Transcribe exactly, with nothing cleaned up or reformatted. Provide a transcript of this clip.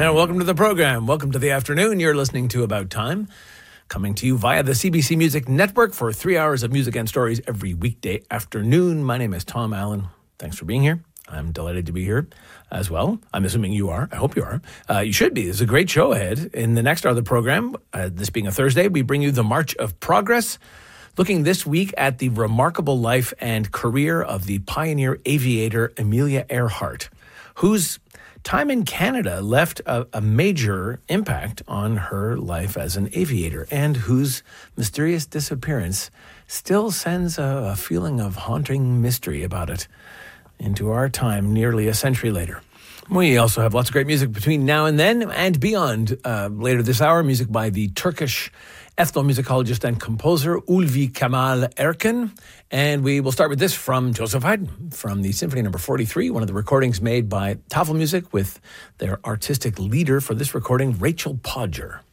And welcome to the program. Welcome to the afternoon. You're listening to About Time, coming to you via the C B C Music Network for three hours of music and stories every weekday afternoon. My name is Tom Allen. Thanks for being here. I'm delighted to be here as well. I'm assuming you are. I hope you are. Uh, you should be. There's a great show ahead. In the next hour of the program, uh, this being a Thursday, we bring you the March of Progress, looking this week at the remarkable life and career of the pioneer aviator Amelia Earhart, whose time in Canada left a, a major impact on her life as an aviator, and whose mysterious disappearance still sends a, a feeling of haunting mystery about it into our time nearly a century later. We also have lots of great music between now and then and beyond. Uh, later this hour, music by the Turkish ethnomusicologist and composer Ulvi Kemal Erkin. And we will start with this from Joseph Haydn, from the Symphony Number forty-three, one of the recordings made by Tafelmusik with their artistic leader for this recording, Rachel Podger.